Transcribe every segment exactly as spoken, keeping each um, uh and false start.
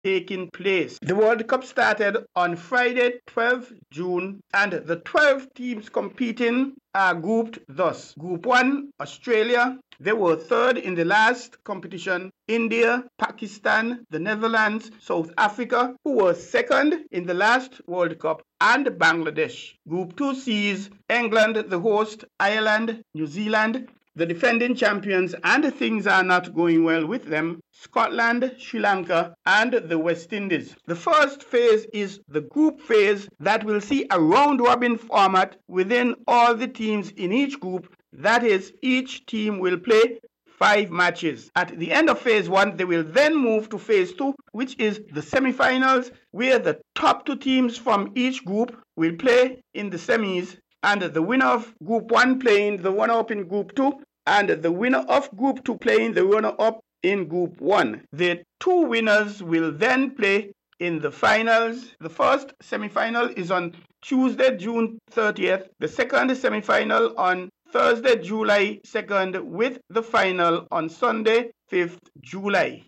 taking place. The World Cup started on Friday, twelfth of June, and the twelve teams competing are grouped thus. Group one, Australia. They were third in the last competition. India, Pakistan, the Netherlands, South Africa, who were second in the last World Cup, and Bangladesh. Group two sees England, the host, Ireland, New Zealand, the defending champions, and things are not going well with them, Scotland, Sri Lanka, and the West Indies. The first phase is the group phase that will see a round-robin format within all the teams in each group. That is, each team will play five matches. At the end of phase one, they will then move to phase two, which is the semifinals, where the top two teams from each group will play in the semis, and the winner of group one playing the runner-up in group two, and the winner of group two playing the runner-up in group one. The two winners will then play in the finals. The first semi-final is on Tuesday, June thirtieth. The second semi-final on Thursday, July second, with the final on Sunday, fifth of July.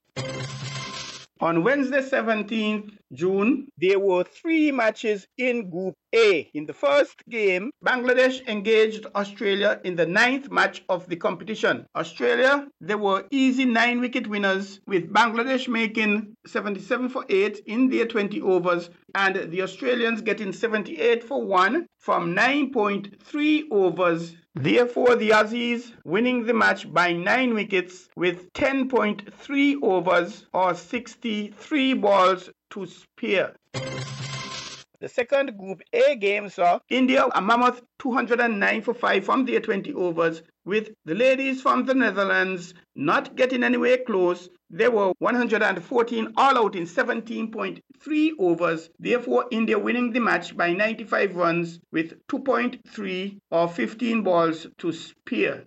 On Wednesday, seventeenth of June, there were three matches in Group A. In the first game, Bangladesh engaged Australia in the ninth match of the competition. Australia, they were easy nine-wicket winners, with Bangladesh making seventy-seven for eight in their twenty overs, and the Australians getting seventy-eight for one from nine point three overs. Therefore, the Aussies winning the match by nine wickets with ten point three overs or sixty-three balls to spare. The second Group A game saw India a mammoth two hundred nine for five from their twenty overs, with the ladies from the Netherlands not getting anywhere close. They were one hundred fourteen all out in seventeen point three overs. Therefore, India winning the match by ninety-five runs with two point three or fifteen balls to spare.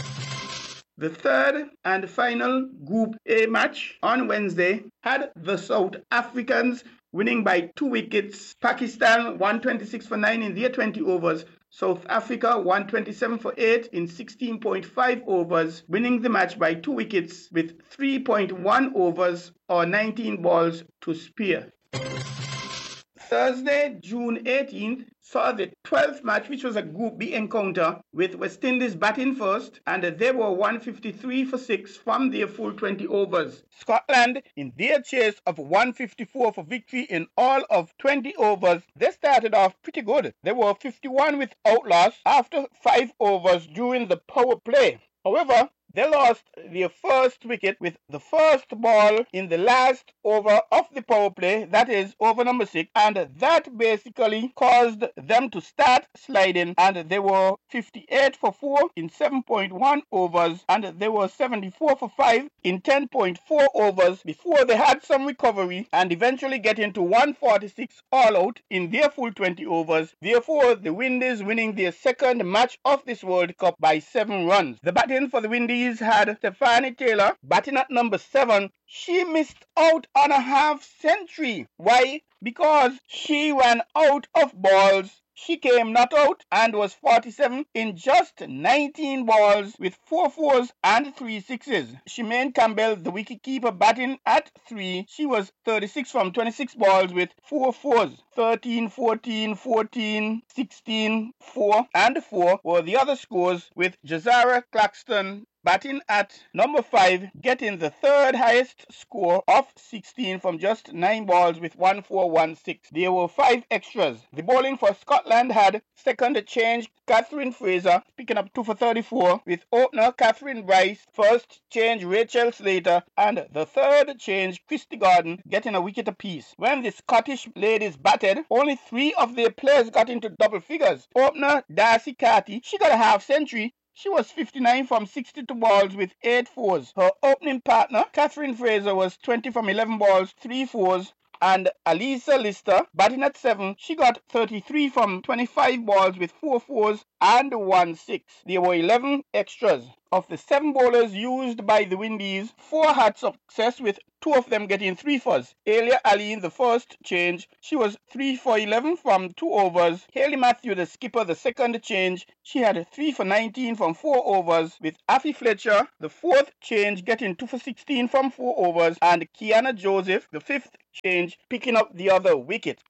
The third and final Group A match on Wednesday had the South Africans winning by two wickets. Pakistan one twenty-six for nine in their twenty overs. South Africa one twenty-seven for eight in sixteen point five overs, winning the match by two wickets with three point one overs or nineteen balls to spare. Thursday, June eighteenth, saw the twelfth match, which was a Group B encounter, with West Indies batting first, and they were one fifty-three for six from their full twenty overs. Scotland, in their chase of one fifty-four for victory in all of twenty overs, they started off pretty good. They were fifty-one without loss after five overs during the power play. However, they lost their first wicket with the first ball in the last over of the power play, that is over number six, and that basically caused them to start sliding, and they were fifty-eight for four in seven point one overs, and they were seventy-four for five in ten point four overs before they had some recovery and eventually get into one forty-six all out in their full twenty overs. Therefore, the Windies winning their second match of this World Cup by seven runs. The batting for the Windies had Stephanie Taylor batting at number seven. She missed out on a half century. Why? Because she ran out of balls. She came not out and was forty-seven in just nineteen balls with four fours and three sixes. Shemaine Campbell, the wicketkeeper, batting at three. She was thirty-six from twenty-six balls with four fours. thirteen, fourteen, fourteen, sixteen, four, and four were the other scores, with Jazara Claxton batting at number five, getting the third highest score of sixteen from just nine balls with one four one six. There were five extras. The bowling for Scotland had second change Catherine Fraser picking up two for thirty-four, with opener Catherine Bryce, first change Rachel Slater, and the third change Christy Gordon getting a wicket apiece. When the Scottish ladies batted, only three of their players got into double figures. Opener Darcy Carty, she got a half century. She was fifty-nine from sixty-two balls with eight fours. Her opening partner, Catherine Fraser, was twenty from eleven balls, three fours. And Alisa Lister, batting at seven, she got thirty-three from twenty-five balls with four fours and one six. There were eleven extras. of the seven bowlers used by the Windies, four had success, with two of them getting three fours. Alia Ali in the first change, she was three for eleven from two overs. Hayley Matthew, the skipper, the second change, she had three for nineteen from four overs, with Affy Fletcher, the fourth change, getting two for sixteen from four overs, and Kiana Joseph, the fifth change, picking up the other wicket.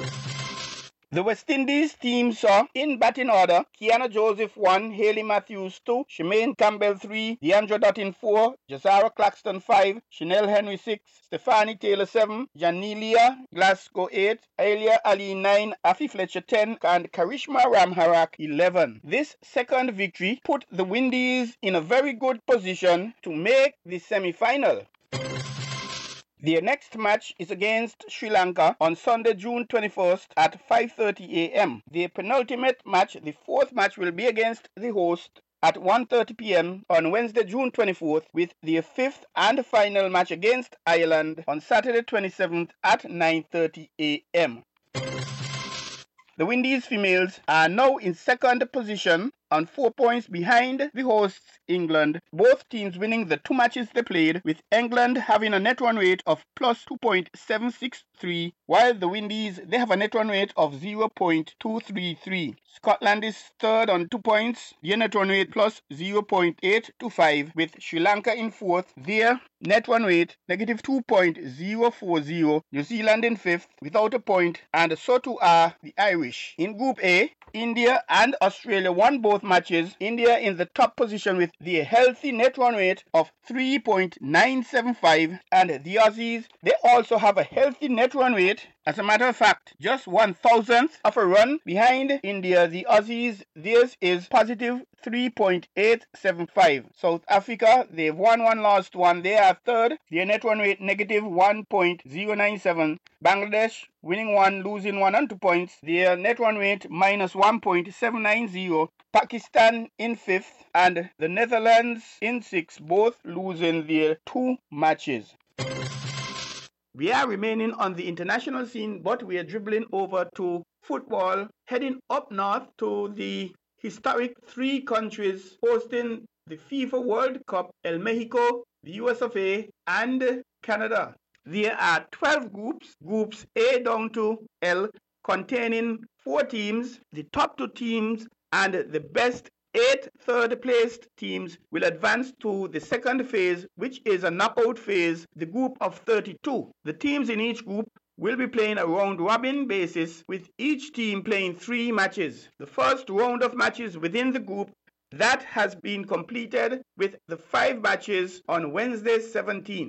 The West Indies team saw, in batting order, Kiana Joseph one, Hayley Matthews two, Shemaine Campbell three, Deandra Dutton four, Jazara Claxton five, Chanel Henry six, Stephanie Taylor seven, Janelia Glasgow eight, Alia Ali nine, Affy Fletcher ten, and Karishma Ramharak eleven. This second victory put the Windies in a very good position to make the semi-final. Their next match is against Sri Lanka on Sunday, June twenty-first at five thirty a m The penultimate match, the fourth match, will be against the host at one thirty p m on Wednesday, June twenty-fourth, with their fifth and final match against Ireland on Saturday, twenty-seventh at nine thirty a m The Windies females are now in second position on four points behind the hosts England, both teams winning the two matches they played, with England having a net run rate of plus two point seven six three, while the Windies, they have a net run rate of zero point two three three. Scotland is third on two points, their net run rate plus zero point eight two five, with Sri Lanka in fourth, their net run rate negative two point zero four zero, New Zealand in fifth without a point, and so too are the Irish. In Group A, India and Australia won both matches. India in the top position with the healthy net run rate of three point nine seven five, and the Aussies, they also have a healthy net run rate. As a matter of fact, just one thousandth of a run behind India. The Aussies, theirs is positive three point eight seven five. South Africa, they've won one, lost one. They are third. Their net run rate negative one point zero nine seven. Bangladesh, winning one, losing one and two points. Their net run rate minus one point seven nine zero. Pakistan in fifth, and the Netherlands in sixth, both losing their two matches. We are remaining on the international scene, but we are dribbling over to football, heading up north to the historic three countries hosting the FIFA World Cup: El Mexico, the U S of A, and Canada. There are twelve groups, groups A down to L, containing four teams. The top two teams and the best eight third-placed teams will advance to the second phase, which is a knockout phase, the group of thirty-two. The teams in each group will be playing a round-robin basis, with each team playing three matches. The first round of matches within the group, that has been completed with the five matches on Wednesday, seventeenth.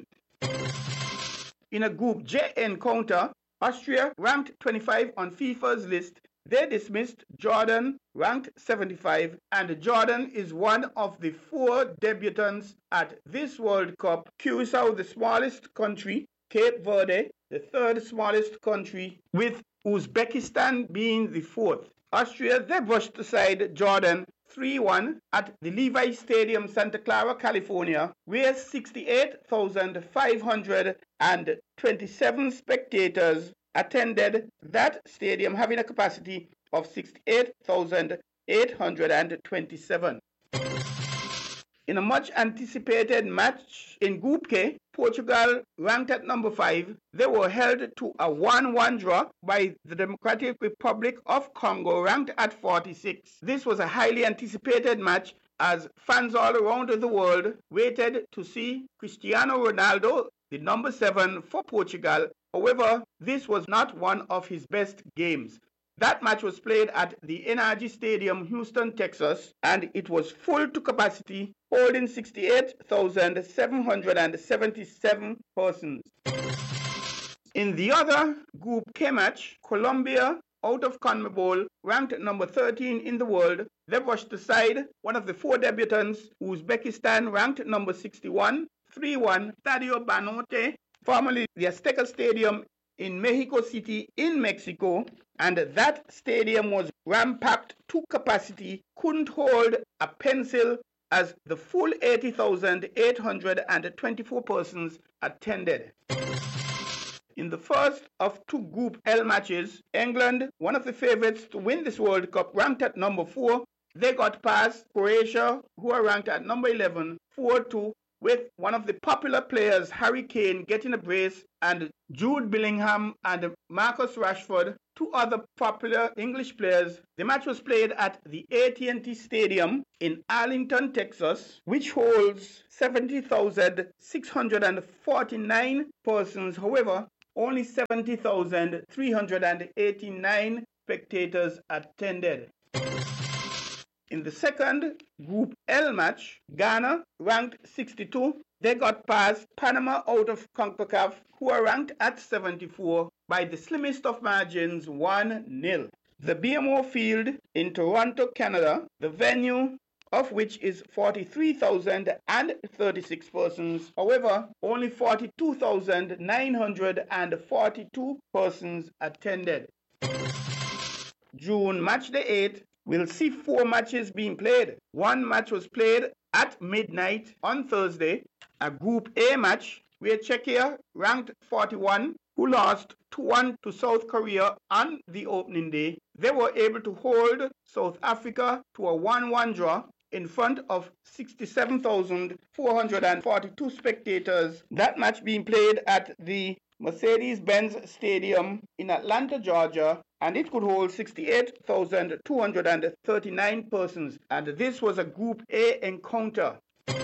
In a Group J encounter, Austria, ranked twenty-five on FIFA's list, they dismissed Jordan, ranked seventy-five, and Jordan is one of the four debutants at this World Cup. Curacao, the smallest country, Cape Verde, the third smallest country, with Uzbekistan being the fourth. Austria, they brushed aside Jordan three one at the Levi Stadium, Santa Clara, California, where sixty-eight thousand five hundred twenty-seven spectators attended that stadium, having a capacity of sixty-eight thousand eight hundred twenty-seven. In a much anticipated match in Group K, Portugal, ranked at number five, they were held to a one one draw by the Democratic Republic of Congo, ranked at forty-six. This was a highly anticipated match, as fans all around the world waited to see Cristiano Ronaldo, the number seven for Portugal. However, this was not one of his best games. That match was played at the N R G Stadium, Houston, Texas, and it was full to capacity, holding sixty-eight thousand seven hundred seventy-seven persons. In the other Group K match, Colombia, out of CONMEBOL, ranked number thirteen in the world, they brushed aside one of the four debutants, Uzbekistan, ranked number sixty-one, three one. Estadio Banote, formerly the Azteca Stadium in Mexico City in Mexico, and that stadium was ram-packed to capacity, couldn't hold a pencil, as the full eighty thousand eight hundred twenty-four persons attended. In the first of two Group L matches, England, one of the favorites to win this World Cup, ranked at number four, they got past Croatia, who are ranked at number eleven, four two, with one of the popular players, Harry Kane, getting a brace, and Jude Bellingham and Marcus Rashford, two other popular English players. The match was played at the A T and T Stadium in Arlington, Texas, which holds seventy thousand six hundred forty-nine persons. However, only seventy thousand three hundred eighty-nine spectators attended. In the second Group L match, Ghana, ranked sixty-two, they got past Panama out of CONCACAF, who are ranked at seventy-four, by the slimmest of margins, one nil. The B M O Field in Toronto, Canada, the venue of which is forty-three thousand thirty-six persons. However, only forty-two thousand nine hundred forty-two persons attended. June match day eight will see four matches being played. One match was played at midnight on Thursday, a Group A match where Czechia, ranked forty-one, who lost two one to South Korea on the opening day, they were able to hold South Africa to a one one draw in front of sixty-seven thousand four hundred forty-two spectators. That match being played at the Mercedes-Benz Stadium in Atlanta, Georgia, and it could hold sixty-eight thousand two hundred thirty-nine persons, and this was a Group A encounter.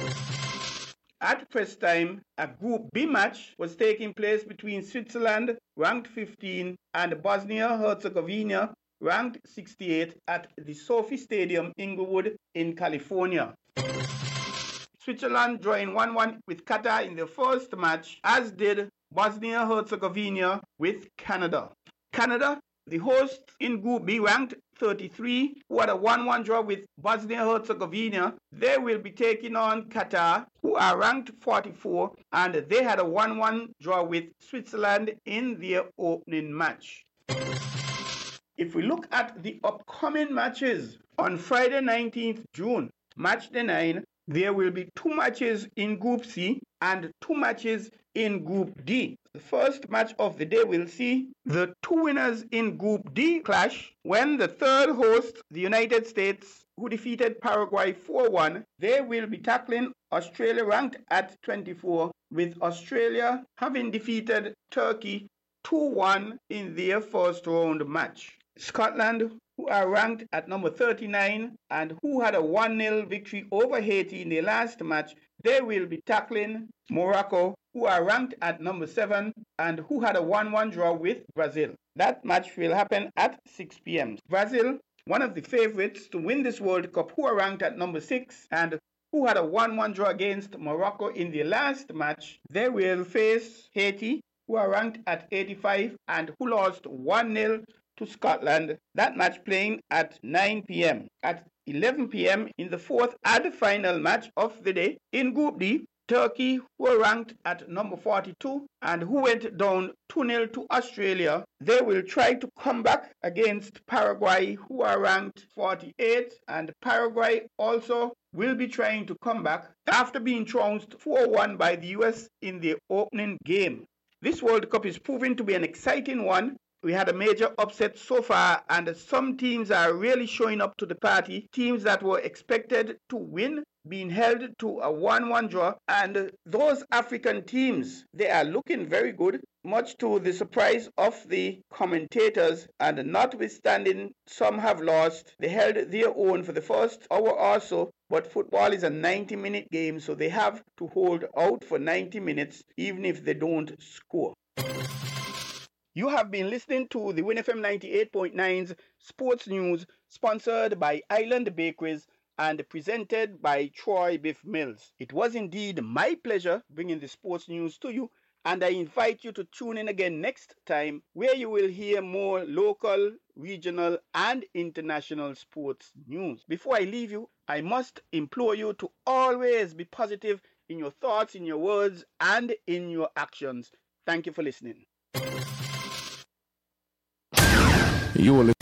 At press time, a Group B match was taking place between Switzerland, ranked fifteen, and Bosnia-Herzegovina, ranked sixty-eight, at the Sophie Stadium, Inglewood, in California. Switzerland drawing one one with Qatar in the first match, as did Bosnia-Herzegovina with Canada. Canada, the hosts in Group B, ranked thirty-three, who had a one one draw with Bosnia-Herzegovina. They will be taking on Qatar, who are ranked forty-four, and they had a one one draw with Switzerland in their opening match. If we look at the upcoming matches, on Friday nineteenth June, match day nine, there will be two matches in Group C and two matches in Group D. The first match of the day will see the two winners in Group D clash when the third host, the United States, who defeated Paraguay four one, they will be tackling Australia, ranked at twenty-four, with Australia having defeated Turkey two one in their first round match. Scotland, who are ranked at number thirty-nine and who had a one nil victory over Haiti in the last match, they will be tackling Morocco, who are ranked at number seven and who had a one one draw with Brazil. That match will happen at six p m Brazil, one of the favorites to win this World Cup, who are ranked at number six and who had a one one draw against Morocco in the last match, they will face Haiti, who are ranked at eighty-five and who lost one nil to Scotland. That match playing at nine p m At eleven p m in the fourth and final match of the day, in Group D, Turkey, who are ranked at number forty-two and who went down two nil to Australia, they will try to come back against Paraguay, who are ranked forty-eight, and Paraguay also will be trying to come back after being trounced four one by the U S in the opening game. This World Cup is proving to be an exciting one. We had a major upset so far, and some teams are really showing up to the party. Teams that were expected to win being held to a one one draw, and those African teams, they are looking very good, much to the surprise of the commentators, and notwithstanding some have lost, they held their own for the first hour or so. But football is a ninety minute game, so they have to hold out for ninety minutes even if they don't score. You have been listening to the Win F M ninety-eight point nine's Sports News, sponsored by Island Bakeries and presented by Troy Biff Mills. It was indeed my pleasure bringing the sports news to you, and I invite you to tune in again next time, where you will hear more local, regional, and international sports news. Before I leave you, I must implore you to always be positive in your thoughts, in your words, and in your actions. Thank you for listening. You will